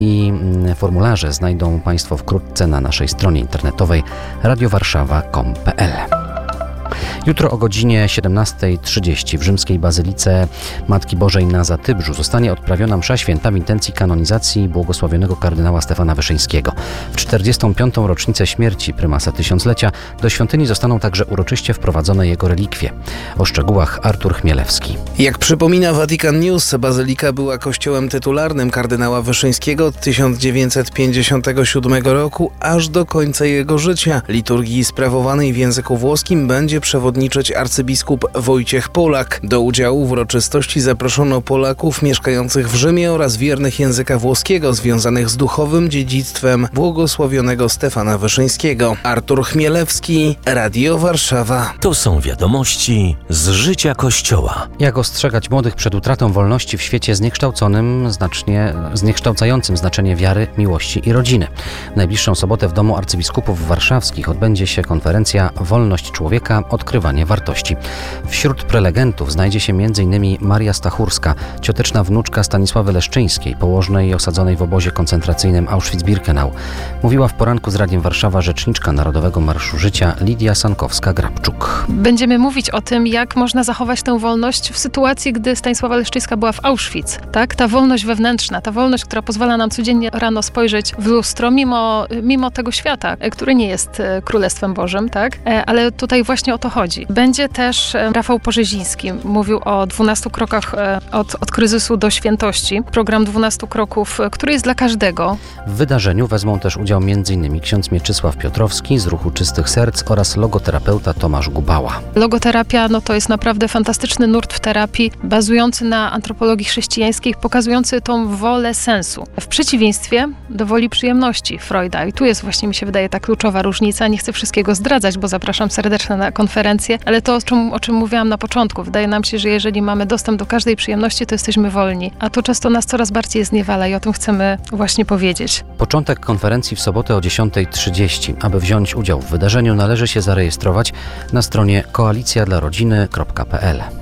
i formularze znajdą Państwo wkrótce na naszej stronie internetowej radiowarszawa.com.pl. Jutro o godzinie 17:30 w rzymskiej Bazylice Matki Bożej na Zatybrzu zostanie odprawiona msza święta w intencji kanonizacji błogosławionego kardynała Stefana Wyszyńskiego. W 45. rocznicę śmierci prymasa tysiąclecia do świątyni zostaną także uroczyście wprowadzone jego relikwie. O szczegółach Artur Chmielewski. Jak przypomina Vatican News, bazylika była kościołem tytularnym kardynała Wyszyńskiego od 1957 roku aż do końca jego życia. Liturgii sprawowanej w języku włoskim będzie przewodniczyć arcybiskup Wojciech Polak. Do udziału w uroczystości zaproszono Polaków mieszkających w Rzymie oraz wiernych języka włoskiego związanych z duchowym dziedzictwem błogosławionego Stefana Wyszyńskiego. Artur Chmielewski, Radio Warszawa. To są wiadomości z życia Kościoła. Jak ostrzegać młodych przed utratą wolności w świecie zniekształcającym znaczenie wiary, miłości i rodziny. W najbliższą sobotę w Domu Arcybiskupów Warszawskich odbędzie się konferencja Wolność człowieka – odkrywanie wartości. Wśród prelegentów znajdzie się m.in. Maria Stachurska, cioteczna wnuczka Stanisławy Leszczyńskiej, położnej osadzonej w obozie koncentracyjnym Auschwitz-Birkenau. Mówiła w poranku z Radiem Warszawa rzeczniczka Narodowego Marszu Życia Lidia Sankowska-Grabczuk. Będziemy mówić o tym, jak można zachować tę wolność w sytuacji, gdy Stanisława Leszczyńska była w Auschwitz. Tak? Ta wolność wewnętrzna, ta wolność, która pozwala nam codziennie rano spojrzeć w lustro, mimo tego świata, który nie jest Królestwem Bożym, tak? Ale tutaj właśnie o to chodzi. Będzie też Rafał Porzeziński. Mówił o 12 krokach od kryzysu do świętości. Program 12 kroków, który jest dla każdego. W wydarzeniu wezmą też udział m.in. ksiądz Mieczysław Piotrowski z Ruchu Czystych Serc oraz logoterapeuta Tomasz Gubała. Logoterapia to jest naprawdę fantastyczny nurt w terapii, bazujący na antropologii chrześcijańskiej, pokazujący tą wolę sensu. W przeciwieństwie do woli przyjemności Freuda. I tu jest właśnie, mi się wydaje, ta kluczowa różnica. Nie chcę wszystkiego zdradzać, bo zapraszam serdecznie na konferencję, ale to, o czym mówiłam na początku, wydaje nam się, że jeżeli mamy dostęp do każdej przyjemności, to jesteśmy wolni. A to często nas coraz bardziej zniewala i o tym chcemy właśnie powiedzieć. Początek konferencji w sobotę o 10:30. Aby wziąć udział w wydarzeniu, należy się zarejestrować na stronie koalicjadlarodziny.pl.